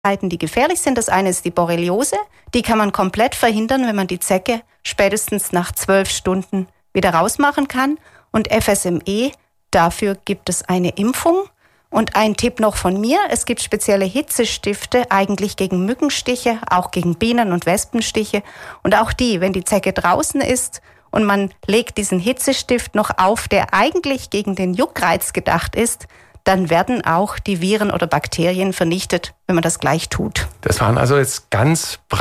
Die gefährlich sind. Das eine ist die Borreliose. Die kann man komplett verhindern, wenn man die Zecke spätestens nach 12 Stunden wieder rausmachen kann. Und FSME, dafür gibt es eine Impfung. Und ein Tipp noch von mir, es gibt spezielle Hitzestifte, eigentlich gegen Mückenstiche, auch gegen Bienen- und Wespenstiche. Und auch die, wenn die Zecke draußen ist und man legt diesen Hitzestift noch auf, der eigentlich gegen den Juckreiz gedacht ist, dann werden auch die Viren oder Bakterien vernichtet, wenn man das gleich tut. Das waren also jetzt ganz